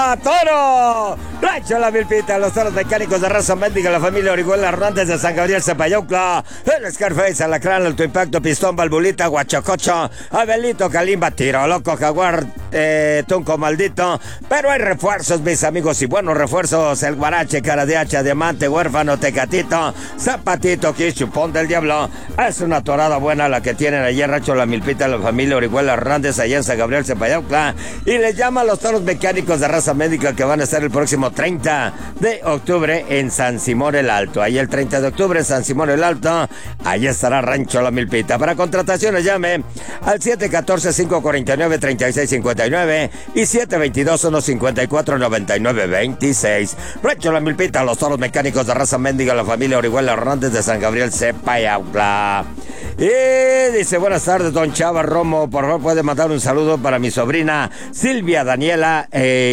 ¡Epa, toro! Rancho La Milpita, los toros mecánicos de raza mendiga, la familia Orihuela Hernández de San Gabriel Cepayucla, el Scarface, Alacrán, Alto Impacto, Pistón, Balbulita, Guachococho, Abelito, Calimba, Tiro Loco, Jaguar, Tunco Maldito. Pero hay refuerzos, mis amigos, y buenos refuerzos: el Guarache, Cara de Hacha, Diamante, Huérfano, Tecatito, Zapatito, Chupón del Diablo. Es una torada buena la que tienen allí en Rancho La Milpita, la familia Orihuela Hernández, allá en San Gabriel Cepayucla, y les llama a los toros mecánicos de raza médica que van a estar el próximo 30 de octubre en San Simón el Alto. Ahí el 30 de octubre en San Simón el Alto, ahí estará Rancho La Milpita. Para contrataciones llame al 714-549-3659 y 722-154-9926. Rancho La Milpita, los toros mecánicos de raza mendiga, la familia Orihuela Hernández de San Gabriel Cepayucla. Y dice: buenas tardes, don Chava Romo, por favor puede mandar un saludo para mi sobrina Silvia Daniela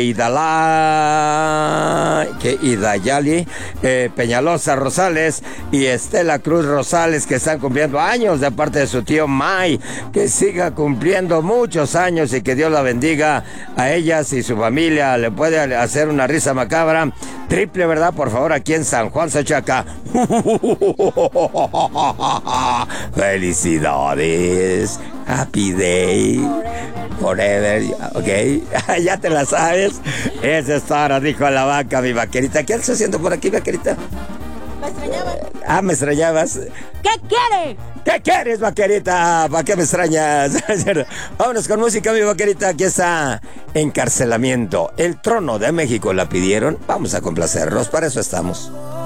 Idayali Peñalosa Rosales y Estela Cruz Rosales, que están cumpliendo años, de parte de su tío May. Que siga cumpliendo muchos años y que Dios la bendiga a ellas y su familia. Le puede hacer una risa macabra triple, ¿verdad? Por favor, aquí en San Juan Sochaca. Felicidades, happy day, forever, ok. Ya te la sabes. Esa es toda, dijo la vaca, mi vaquerita. ¿Qué estás haciendo por aquí, vaquerita? Me extrañabas. Ah, ¿me extrañabas? ¿Qué quiere? ¿Qué quieres, vaquerita? ¿Para qué me extrañas? Vámonos con música, mi vaquerita. Aquí está Encarcelamiento. El Trono de México la pidieron. Vamos a complacerlos, para eso estamos.